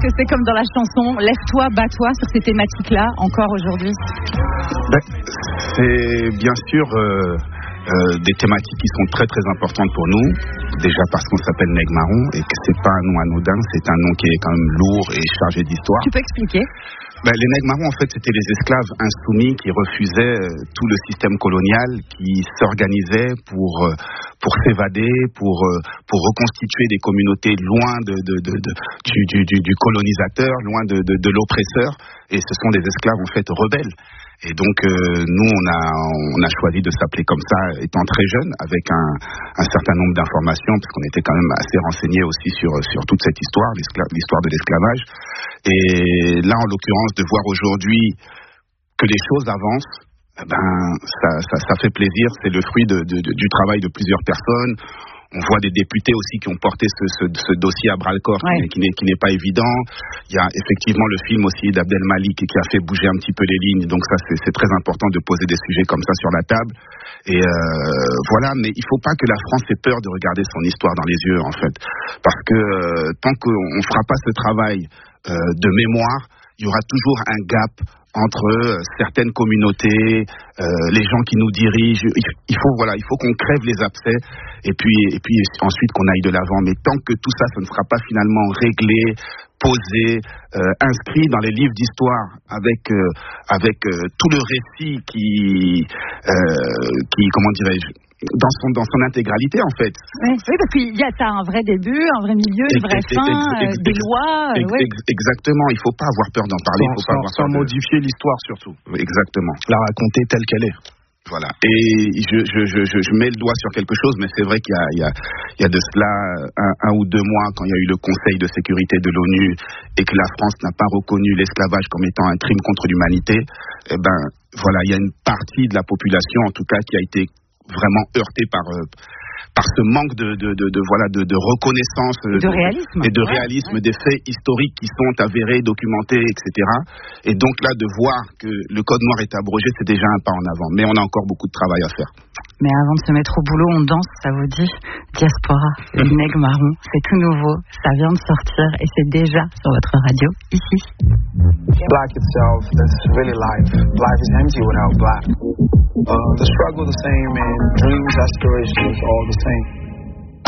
que c'est comme dans la chanson Lève-toi, bats-toi sur ces thématiques-là, encore aujourd'hui? C'est bien sûr des thématiques qui sont très très importantes pour nous. Déjà parce qu'on s'appelle Nègre Marron et que c'est pas un nom anodin, c'est un nom qui est quand même lourd et chargé d'histoire. Tu peux expliquer? Les Nègres Marrons, en fait, c'était les esclaves insoumis qui refusaient tout le système colonial, qui s'organisaient pour s'évader, pour reconstituer des communautés loin du colonisateur, loin de l'oppresseur. Et ce sont des esclaves, en fait, rebelles. Et donc, nous, on a choisi de s'appeler comme ça, étant très jeune, avec un certain nombre d'informations, parce qu'on était quand même assez renseignés aussi sur toute cette histoire, l'histoire de l'esclavage. Et là, en l'occurrence, de voir aujourd'hui que les choses avancent, ça fait plaisir. C'est le fruit du travail de plusieurs personnes. On voit des députés aussi qui ont porté ce dossier à bras-le-corps, qui n'est pas évident. Il y a effectivement le film aussi d'Abdel Malik qui a fait bouger un petit peu les lignes. Donc ça, c'est très important de poser des sujets comme ça sur la table. Et voilà, mais il ne faut pas que la France ait peur de regarder son histoire dans les yeux, en fait. Parce que tant qu'on ne fera pas ce travail de mémoire, il y aura toujours un gap entre certaines communautés, les gens qui nous dirigent. Il faut qu'on crève les abcès et puis ensuite qu'on aille de l'avant. Mais tant que tout ça, ne sera pas finalement réglé, posé, inscrit dans les livres d'histoire avec tout le récit qui comment dirais-je, dans son intégralité, en fait. Oui, parce qu'il y a un vrai début, un vrai milieu, une vraie fin, des lois. Exactement, il ne faut pas avoir peur d'en parler. Sans modifier l'histoire, surtout. Exactement. La raconter telle qu'elle est. Voilà. Et je mets le doigt sur quelque chose, mais c'est vrai qu'il y a de cela un ou 2 mois, quand il y a eu le Conseil de sécurité de l'ONU et que la France n'a pas reconnu l'esclavage comme étant un crime contre l'humanité, il y a une partie de la population, en tout cas, qui a été vraiment heurtée par ce manque de reconnaissance et de réalisme des faits historiques qui sont avérés, documentés, etc. Et donc là, de voir que le code noir est abrogé, c'est déjà un pas en avant. Mais on a encore beaucoup de travail à faire. Mais avant de se mettre au boulot, on danse, ça vous dit? Diaspora, les Nègres Marrons, c'est tout nouveau, ça vient de sortir et c'est déjà sur votre radio, ici. Black itself, that's really life. Life is empty without black. The struggle the same and dreams, aspirations, all the same.